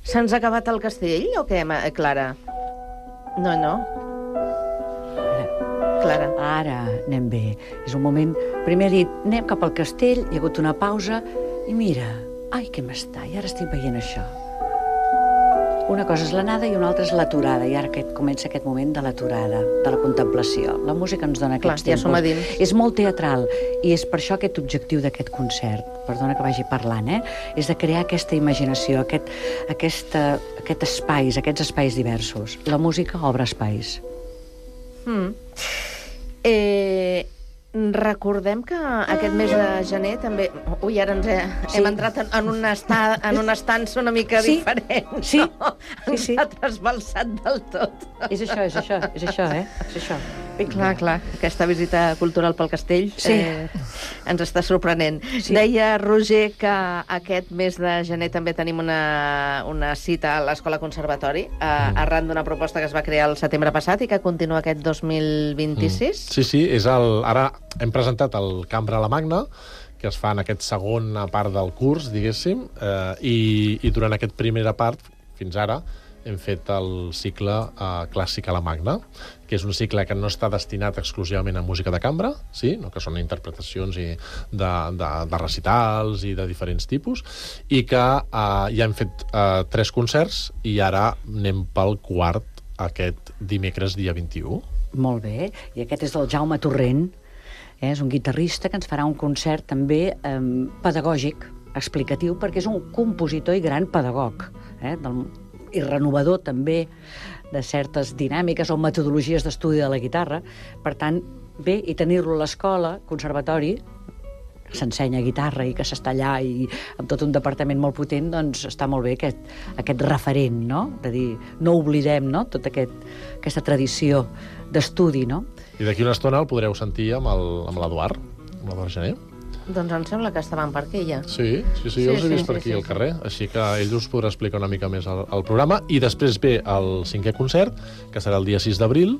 Se'ns ha acabat el castell o què, Clara? No. Clara. Ara anem bé. És un moment... Primer dit, anem cap al castell, hi ha hagut una pausa, i mira, ai, què m'està, i ara estic veient això. Una cosa és l'anada i una altra és l'aturada, i ara comença aquest moment de l'aturada, de la contemplació. La música ens dona aquests tempos. Ja som a dins. És molt teatral, i és per això aquest objectiu d'aquest concert, perdona que vagi parlant, és de crear aquesta imaginació, aquests espais diversos. La música obre espais. Recordem que aquest mes de gener també... Ui, ara hem entrat en una estança una mica diferent. Sí. Ens ha trasbalsat del tot. És això. És això. Clar. Aquesta visita cultural pel castell ens està sorprenent. Sí. Deia Roger que aquest mes de gener també tenim una cita a l'Escola Conservatori, arran d'una proposta que es va crear el setembre passat i que continua aquest 2026. Sí, ara hem presentat el Cambra la Magna, que es fa en aquest segona part del curs, diguéssim, i durant aquest primera part, fins ara, hem fet el cicle clàssic a la Magna, que és un cicle que no està destinat exclusivament a música de cambra, sí? No, que són interpretacions de recitals i de diferents tipus, i que ja hem fet 3 concerts i ara anem pel quart aquest dimecres, dia 21. Molt bé, i aquest és el Jaume Torrent, és un guitarrista que ens farà un concert també pedagògic, explicatiu, perquè és un compositor i gran pedagog, i renovador també de certes dinàmiques o metodologies d'estudi de la guitarra. Per tant, bé, i tenir-lo a l'escola, conservatori, que s'ensenya guitarra i que s'està allà i amb tot un departament molt potent, doncs està molt bé aquest referent, no? De dir, no oblidem, no? Tota aquesta tradició d'estudi, no? I d'aquí una estona el podreu sentir amb l'Eduard Gené. Doncs em sembla que estaven per aquí, ja. Sí, jo els he vist per aquí al carrer, així que ell us podrà explicar una mica més el programa. I després ve el 5è concert, que serà el dia 6 d'abril,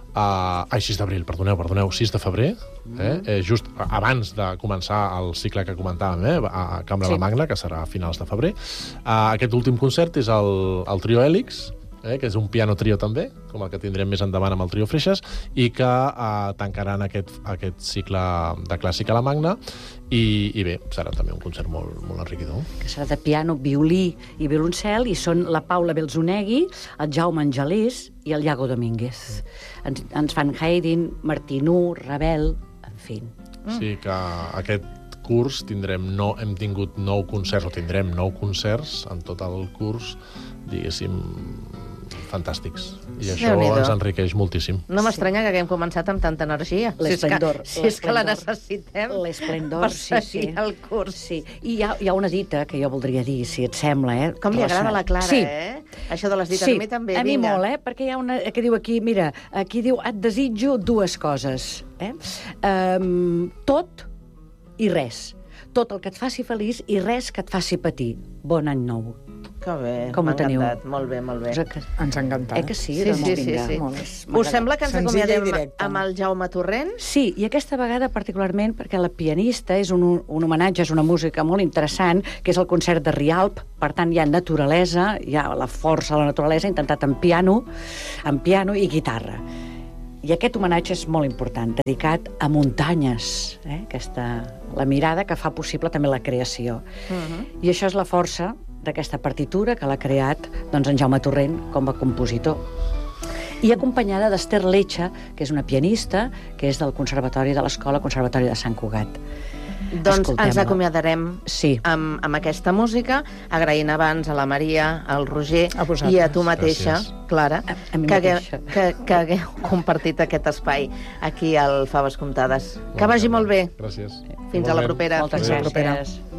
6 de febrer, just abans de començar el cicle que comentàvem, a Cambra la Magna, que serà a finals de febrer. Aquest últim concert és el trio Hèlix, que és un piano trio també, com el que tindrem més endavant amb el trio Freixas, i que tancaran aquest cicle de clàssica a la Magna, i bé, serà també un concert molt, molt enriquidor. Que serà de piano, violí i violoncel, i són la Paula Belzonegui, el Jaume Angelés i el Iago Domínguez. Ens fan Haydn, Martinú, Ravel, en fi. Sí, que aquest curs hem tingut 9 concerts, o tindrem 9 concerts en tot el curs, diguéssim, fantàstics. I això ens enriqueix moltíssim. No m'estranya que haguem començat amb tanta energia. L'esplendor. Si és que la necessitem per seguir el curs. Sí. I hi ha una dita que jo voldria dir, si et sembla. Com li agrada a la Clara, Això de les dites, a mi també. A mi molt, perquè hi ha una que diu aquí, mira, aquí diu, et desitjo 2 coses. Tot i res. Tot el que et faci feliç i res que et faci patir. Bon any nou. Que bé, m'ha encantat. Molt bé. Ens ha encantat. Que sí? Sí. Us sembla que ens acomiadem amb el Jaume Torrent? Sí, i aquesta vegada particularment perquè la pianista és un homenatge, és una música molt interessant, que és el concert de Rialp. Per tant, hi ha naturalesa, hi ha la força de la naturalesa, intentat en piano i guitarra. I aquest homenatge és molt important, dedicat a muntanyes, la mirada que fa possible també la creació. I això és la força d'aquesta partitura que l'ha creat en Jaume Torrent com a compositor. I acompanyada d'Esther Lecha, que és una pianista, que és del Conservatori de l'Escola Conservatori de Sant Cugat. Doncs ens acomiadarem amb aquesta música, agraint abans a la Maria, al Roger i a tu mateixa, Clara, que hagueu compartit aquest espai aquí al Faves Comptades. Que vagi molt bé. Gràcies. Fins a la propera. Moltes gràcies.